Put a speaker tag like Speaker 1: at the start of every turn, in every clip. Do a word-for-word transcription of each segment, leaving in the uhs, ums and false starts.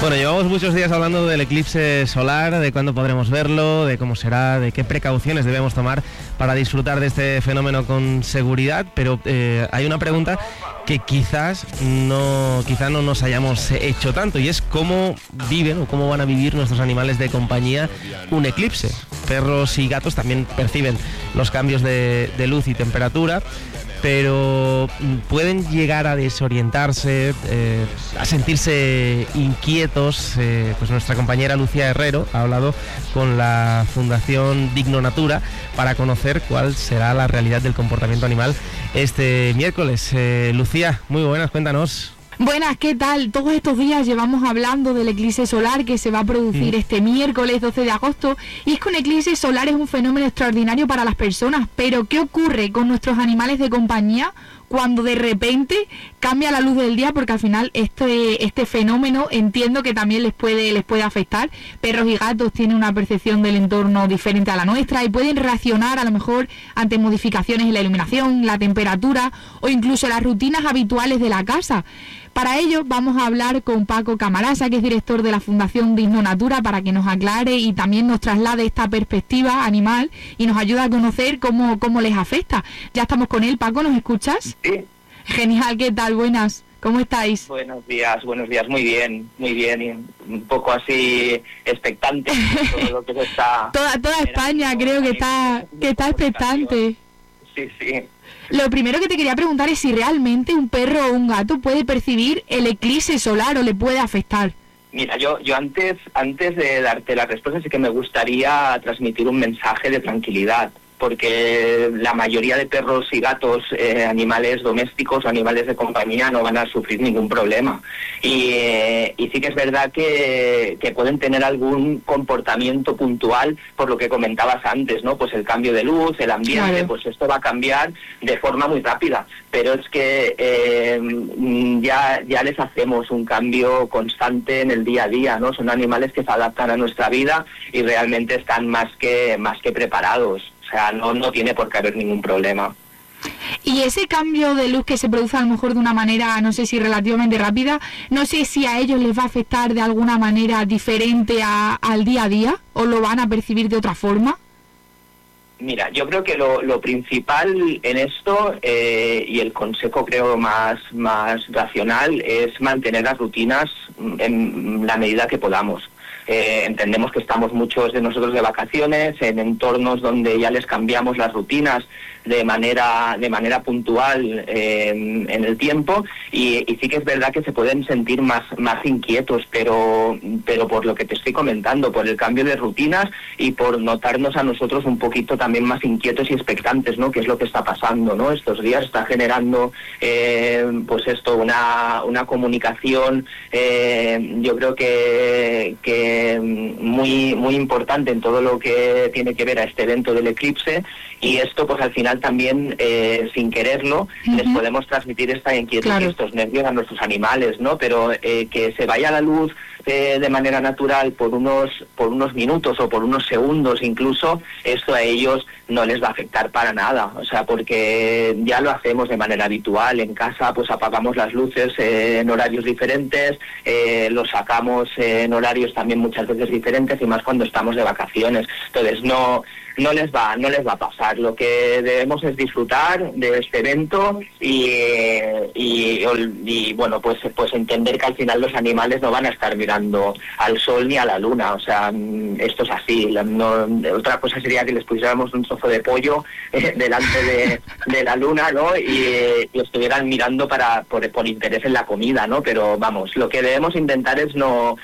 Speaker 1: Bueno, llevamos muchos días hablando del eclipse solar, de cuándo podremos verlo, de cómo será, de qué precauciones debemos tomar para disfrutar de este fenómeno con seguridad, pero eh, hay una pregunta que quizás no, quizás no nos hayamos hecho tanto, y es cómo viven o cómo van a vivir nuestros animales de compañía un eclipse. Perros y gatos también perciben los cambios de, de luz y temperatura, pero pueden llegar a desorientarse, eh, a sentirse inquietos. Eh, pues nuestra compañera Lucía Herrero ha hablado con la Fundación Digno Natura para conocer cuál será la realidad del comportamiento animal este miércoles. Eh, Lucía, muy buenas, cuéntanos.
Speaker 2: Buenas, ¿qué tal? Todos estos días llevamos hablando del eclipse solar que se va a producir mm. este miércoles doce de agosto, y es que un eclipse solar es un fenómeno extraordinario para las personas, pero ¿qué ocurre con nuestros animales de compañía cuando de repente cambia la luz del día? Porque al final este este fenómeno entiendo que también les puede les puede afectar. Perros y gatos tienen una percepción del entorno diferente a la nuestra y pueden reaccionar a lo mejor ante modificaciones en la iluminación, la temperatura o incluso las rutinas habituales de la casa. Para ello vamos a hablar con Paco Camarasa, que es director de la Fundación Digno Natura, para que nos aclare y también nos traslade esta perspectiva animal y nos ayude a conocer cómo, cómo les afecta. Ya estamos con él. Paco, ¿nos escuchas?
Speaker 3: Sí.
Speaker 2: Genial, ¿qué tal? Buenas. ¿Cómo estáis?
Speaker 3: Buenos días, buenos días, muy bien, muy bien, y un poco así expectante todo lo que se está...
Speaker 2: toda toda España creo que está que está expectante.
Speaker 3: Sí, sí.
Speaker 2: Lo primero que te quería preguntar es si realmente un perro o un gato puede percibir el eclipse solar o le puede afectar.
Speaker 3: Mira, yo yo antes antes de darte la respuesta sí que me gustaría transmitir un mensaje de tranquilidad, porque la mayoría de perros y gatos, eh, animales domésticos o animales de compañía, no van a sufrir ningún problema. Y, eh, y sí que es verdad que, que pueden tener algún comportamiento puntual, por lo que comentabas antes, ¿no? Pues el cambio de luz, el ambiente, claro. Pues esto va a cambiar de forma muy rápida. Pero es que eh, ya, ya les hacemos un cambio constante en el día a día, ¿no? Son animales que se adaptan a nuestra vida y realmente están más que, más que preparados. O sea, no, no tiene por qué haber ningún problema.
Speaker 2: Y ese cambio de luz que se produce a lo mejor de una manera, no sé si relativamente rápida, no sé si a ellos les va a afectar de alguna manera diferente a, al día a día, o lo van a percibir de otra forma.
Speaker 3: Mira, yo creo que lo, lo principal en esto, eh, y el consejo creo más, más racional, es mantener las rutinas en la medida que podamos. Eh, entendemos que estamos muchos de nosotros de vacaciones, en entornos donde ya les cambiamos las rutinas de manera de manera puntual eh, en el tiempo, y, y sí que es verdad que se pueden sentir más más inquietos, pero pero por lo que te estoy comentando, por el cambio de rutinas y por notarnos a nosotros un poquito también más inquietos y expectantes, ¿no? Que es lo que está pasando, ¿no? Estos días está generando eh, pues esto, una una comunicación eh, yo creo que que muy muy importante en todo lo que tiene que ver a este evento del eclipse, y esto pues al final también eh, sin quererlo uh-huh. les podemos transmitir esta inquietud, claro. Y estos nervios a nuestros animales, ¿no? Pero eh, que se vaya la luz eh, de manera natural por unos por unos minutos o por unos segundos incluso, esto a ellos no les va a afectar para nada, o sea, porque ya lo hacemos de manera habitual en casa, pues apagamos las luces eh, en horarios diferentes, eh, los sacamos eh, en horarios también muchas veces diferentes, y más cuando estamos de vacaciones. Entonces no no les va no les va a pasar. Lo que debemos es disfrutar de este evento y, y, y bueno, pues pues entender que al final los animales no van a estar mirando al sol ni a la luna, o sea, esto es así. No, otra cosa sería que les pusiéramos un trozo de pollo eh, delante de, de la luna, ¿no? Y, y estuvieran mirando para por, por interés en la comida, ¿no? Pero vamos, lo que debemos intentar es no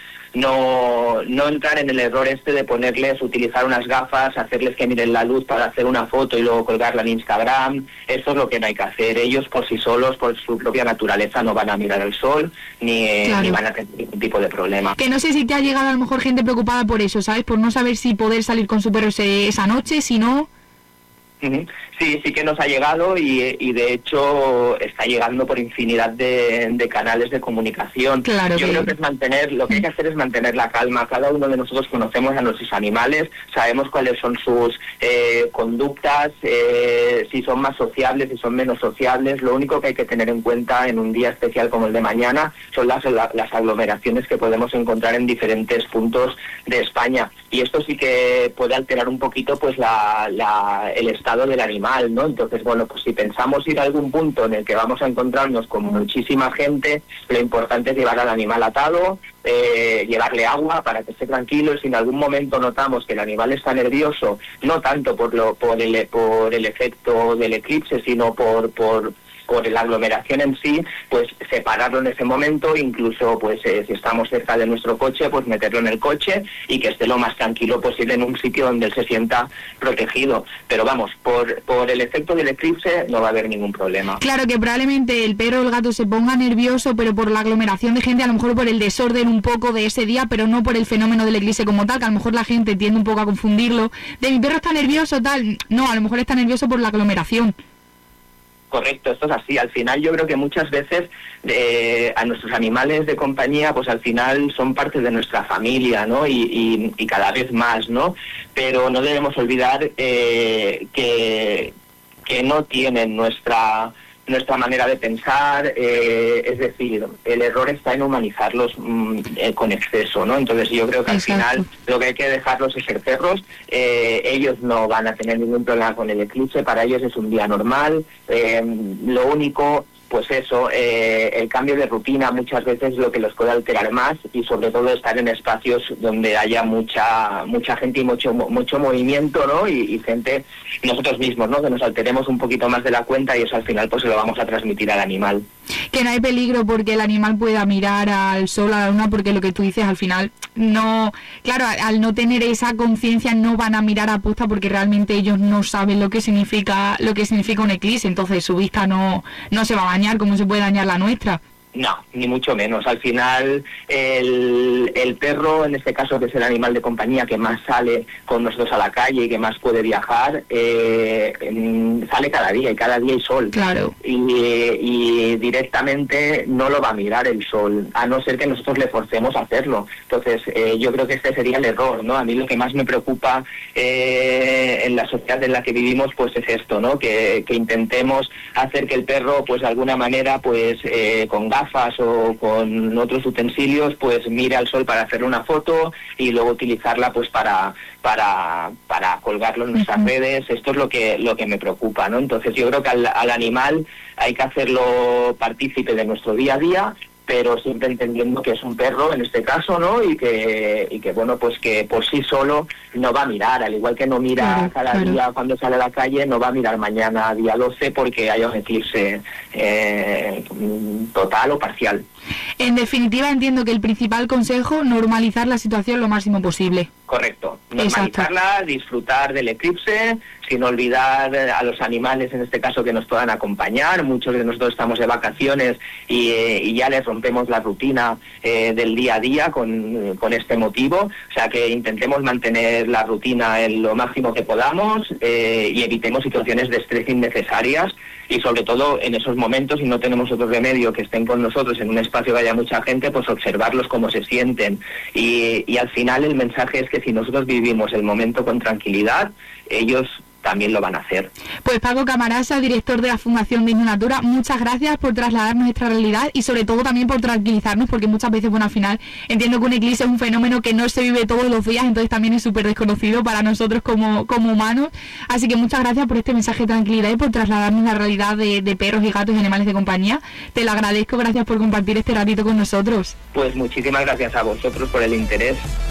Speaker 3: no no entrar en el error este de ponerles, utilizar unas gafas, hacerles que miren la luz para hacer una foto y luego colgarla en Instagram. Eso es lo que no hay que hacer. Ellos por sí solos, por su propia naturaleza, no van a mirar el sol ni, claro. ni van a tener ningún tipo de problema.
Speaker 2: Que no sé si te ha llegado a lo mejor gente preocupada por eso, ¿sabes? Por no saber si poder salir con su perro ese, esa noche, si no...
Speaker 3: Sí, sí que nos ha llegado y, y de hecho está llegando por infinidad de, de canales de comunicación.
Speaker 2: Claro.
Speaker 3: Yo
Speaker 2: que...
Speaker 3: creo que es mantener, lo que hay que hacer es mantener la calma. Cada uno de nosotros conocemos a nuestros animales, sabemos cuáles son sus eh, conductas, eh, si son más sociables, si son menos sociables. Lo único que hay que tener en cuenta en un día especial como el de mañana son las, la, las aglomeraciones que podemos encontrar en diferentes puntos de España. Y esto sí que puede alterar un poquito pues la, la, el estado del animal, ¿no? Entonces, bueno, pues si pensamos ir a algún punto en el que vamos a encontrarnos con muchísima gente, lo importante es llevar al animal atado, eh, llevarle agua para que esté tranquilo, y si en algún momento notamos que el animal está nervioso, no tanto por lo por el por el efecto del eclipse, sino por por por la aglomeración en sí, pues separarlo en ese momento, incluso pues eh, si estamos cerca de nuestro coche, pues meterlo en el coche y que esté lo más tranquilo posible en un sitio donde él se sienta protegido. Pero vamos, por, por el efecto del eclipse no va a haber ningún problema.
Speaker 2: Claro que probablemente el perro o el gato se ponga nervioso, pero por la aglomeración de gente, a lo mejor por el desorden un poco de ese día, pero no por el fenómeno del eclipse como tal, que a lo mejor la gente tiende un poco a confundirlo. De mi perro está nervioso, tal. No, a lo mejor está nervioso por la aglomeración.
Speaker 3: Correcto, esto es así. Al final yo creo que muchas veces eh, a nuestros animales de compañía, pues al final son parte de nuestra familia, ¿no? Y, y, y cada vez más, ¿no? Pero no debemos olvidar eh, que, que no tienen nuestra nuestra manera de pensar, eh, es decir, el error está en humanizarlos mmm, eh, con exceso, ¿no? Entonces yo creo que Exacto. al final lo que hay que dejarlos es ser perros, eh, ellos no van a tener ningún problema con el eclipse, para ellos es un día normal, eh, lo único... Pues eso, eh, el cambio de rutina muchas veces es lo que los puede alterar más, y sobre todo estar en espacios donde haya mucha mucha gente y mucho mucho movimiento, ¿no? Y, y gente, nosotros mismos, ¿no? Que nos alteremos un poquito más de la cuenta, y eso al final pues se lo vamos a transmitir al animal.
Speaker 2: Que no hay peligro porque el animal pueda mirar al sol, a la luna, porque lo que tú dices al final no... Claro, al no tener esa conciencia no van a mirar a posta porque realmente ellos no saben lo que significa lo que significa un eclipse, entonces su vista no, no se va a dañar como se puede dañar la nuestra.
Speaker 3: No, ni mucho menos. Al final, el, el perro, en este caso, que es el animal de compañía que más sale con nosotros a la calle y que más puede viajar, eh, sale cada día, y cada día hay sol.
Speaker 2: Claro.
Speaker 3: Y, y directamente no lo va a mirar el sol, a no ser que nosotros le forcemos a hacerlo. Entonces, eh, yo creo que este sería el error, ¿no? A mí lo que más me preocupa eh, en la sociedad en la que vivimos, pues es esto, ¿no? Que, que intentemos hacer que el perro, pues de alguna manera, pues eh, con gafas o con otros utensilios, pues mire al sol para hacerle una foto y luego utilizarla pues para para para colgarlo en nuestras uh-huh. redes. Esto es lo que lo que me preocupa, ¿no? Entonces yo creo que al, al animal hay que hacerlo partícipe de nuestro día a día, pero siempre entendiendo que es un perro en este caso, ¿no? Y que, y que bueno, pues que por sí solo no va a mirar, al igual que no mira claro, cada claro. día cuando sale a la calle, no va a mirar mañana día doce porque haya un eclipse eh, total o parcial.
Speaker 2: En definitiva, entiendo que el principal consejo, normalizar la situación lo máximo posible.
Speaker 3: Correcto, normalizarla, Exacto. disfrutar del eclipse, sin olvidar a los animales, en este caso, que nos puedan acompañar. Muchos de nosotros estamos de vacaciones y, eh, y ya les rompemos la rutina eh, del día a día con, con este motivo. O sea, que intentemos mantener la rutina en lo máximo que podamos eh, y evitemos situaciones de estrés innecesarias, y sobre todo en esos momentos, si no tenemos otro remedio que estén con nosotros en un espacio que haya mucha gente, pues observarlos cómo se sienten. Y, y al final el mensaje es que si nosotros vivimos el momento con tranquilidad, ellos también lo van a hacer.
Speaker 2: Pues Paco Camarasa, director de la Fundación Digno Natura, muchas gracias por trasladarnos nuestra realidad y sobre todo también por tranquilizarnos, porque muchas veces, bueno, al final entiendo que un eclipse es un fenómeno que no se vive todos los días, entonces también es súper desconocido para nosotros como, como humanos, así que muchas gracias por este mensaje de tranquilidad y por trasladarnos la realidad de, de perros y gatos y animales de compañía. Te lo agradezco, gracias por compartir este ratito con nosotros.
Speaker 3: Pues muchísimas gracias a vosotros por el interés.